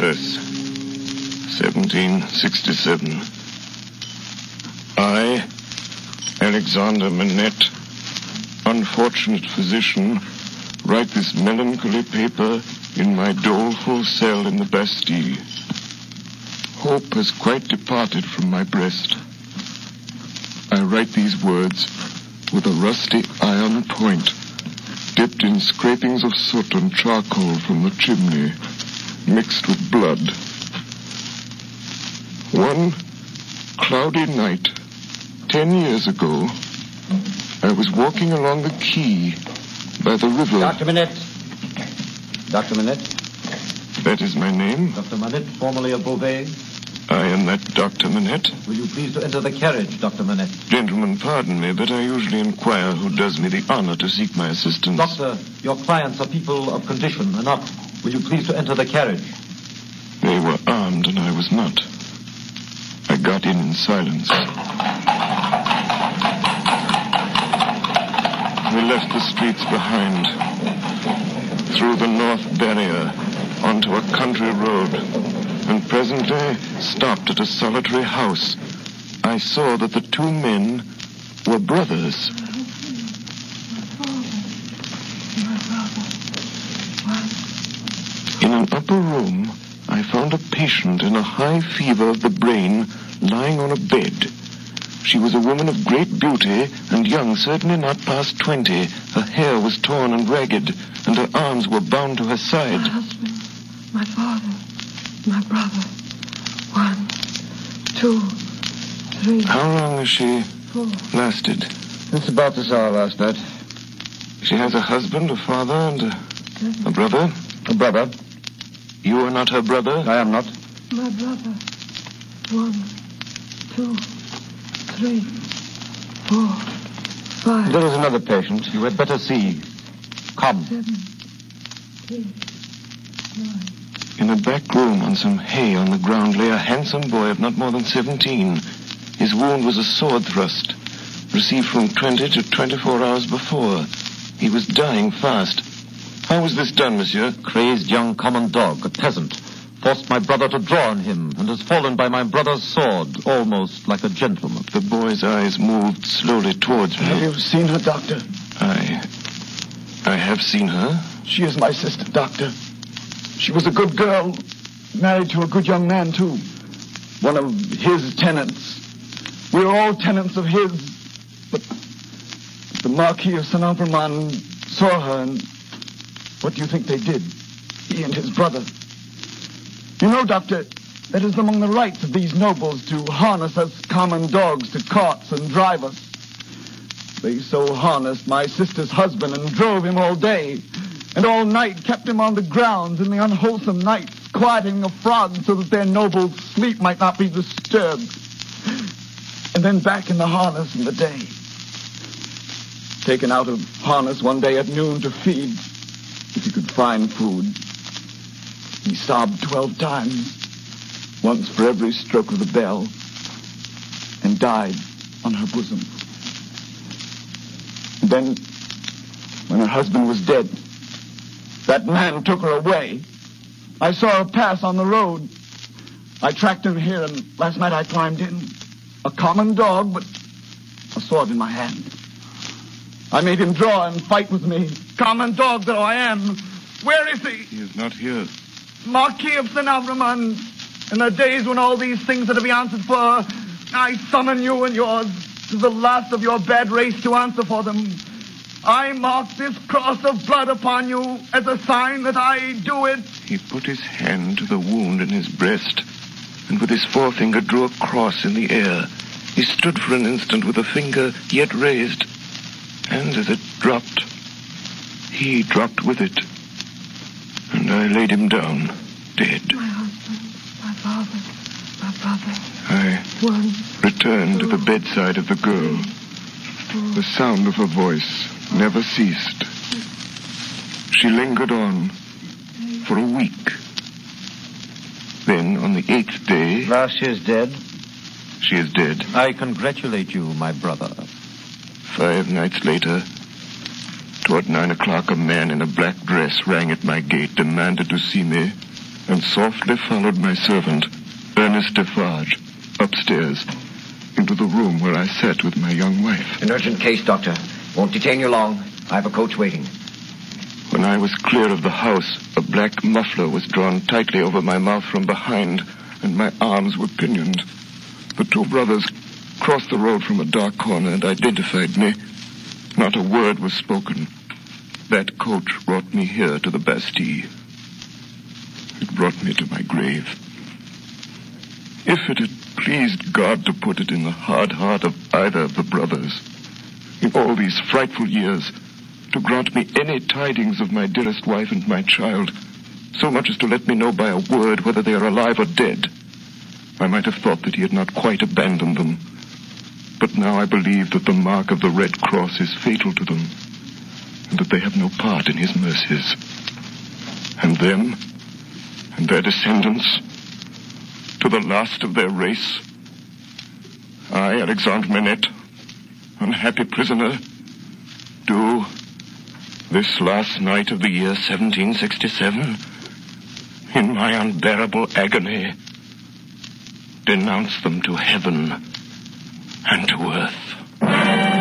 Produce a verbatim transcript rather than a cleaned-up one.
Paris, seventeen sixty-seven. I, Alexander Manette, unfortunate physician, write this melancholy paper in my doleful cell in the Bastille. Hope has quite departed from my breast. I write these words with a rusty iron point, dipped in scrapings of soot and charcoal from the chimney, mixed with blood. One cloudy night, ten years ago, I was walking along the quay by the river. Doctor Manette. Doctor Manette. That is my name. Doctor Manette, formerly of Beauvais. I am that Doctor Manette. Will you please to enter the carriage, Doctor Manette? Gentlemen, pardon me, but I usually inquire who does me the honor to seek my assistance. Doctor, your clients are people of condition enough. Will you please to enter the carriage? They were armed and I was not. I got in in silence. We left the streets behind, through the North Barrier, onto a country road, and presently stopped at a solitary house. I saw that the two men were brothers. In an upper room, I found a patient in a high fever of the brain lying on a bed. She was a woman of great beauty and young, certainly not past twenty. Her hair was torn and ragged, and her arms were bound to her side. My husband, my father, my brother. One, two, three. How long has she four. lasted? It's about this hour last night. She has a husband, a father, and a, a brother? A brother. You are not her brother? I am not. My brother. One, two, three, four, five. There is another patient. You had better see. Come. Seven, eight, nine. In a back room on some hay on the ground lay a handsome boy of not more than seventeen. His wound was a sword thrust, received from twenty to twenty-four hours before. He was dying fast. How was this done, monsieur? Crazed young common dog, a peasant, forced my brother to draw on him and has fallen by my brother's sword, almost like a gentleman. The boy's eyes moved slowly towards me. Have you seen her, Doctor? I... I have seen her. She is my sister, Doctor. She was a good girl, married to a good young man, too. One of his tenants. We are all tenants of his. But the Marquis of Saint Ambremont saw her, and what do you think they did? He and his brother. You know, Doctor, that is among the rights of these nobles to harness us common dogs to carts and drive us. They so harnessed my sister's husband and drove him all day, and all night kept him on the grounds in the unwholesome nights, quieting the frogs so that their noble sleep might not be disturbed. And then back in the harness in the day. Taken out of harness one day at noon to feed, if he could find food. He sobbed twelve times, once for every stroke of the bell, and died on her bosom. And then, when her husband was dead, that man took her away. I saw her pass on the road. I tracked him here, and last night I climbed in. A common dog, but a sword in my hand. I made him draw and fight with me. Common dog though I am. Where is he? He is not here. Marquis of Saint Ambremont. In the days when all these things are to be answered for, I summon you and yours to the last of your bad race to answer for them. I mark this cross of blood upon you as a sign that I do it. He put his hand to the wound in his breast, and with his forefinger drew a cross in the air. He stood for an instant with the finger yet raised, and as it dropped, he dropped with it, and I laid him down, dead. My husband, my father, my brother. I One, returned two, to the bedside of the girl. four. The sound of her voice never ceased. She lingered on for a week. Then, on the eighth day... Now she is dead. She is dead. I congratulate you, my brother. Five nights later, toward nine o'clock, a man in a black dress rang at my gate, demanded to see me, and softly followed my servant, Ernest Defarge, upstairs, into the room where I sat with my young wife. An urgent case, Doctor. Won't detain you long. I have a coach waiting. When I was clear of the house, a black muffler was drawn tightly over my mouth from behind, and my arms were pinioned. The two brothers crossed the road from a dark corner and identified me. Not a word was spoken. That coach brought me here to the Bastille. It brought me to my grave. If it had pleased God to put it in the hard heart of either of the brothers, in all these frightful years, to grant me any tidings of my dearest wife and my child, so much as to let me know by a word whether they are alive or dead, I might have thought that he had not quite abandoned them. But now I believe that the mark of the Red Cross is fatal to them, and that they have no part in his mercies. And them, and their descendants, to the last of their race, I, Alexandre Manette, unhappy prisoner, do, this last night of the year seventeen sixty-seven, in my unbearable agony, denounce them to heaven and to earth.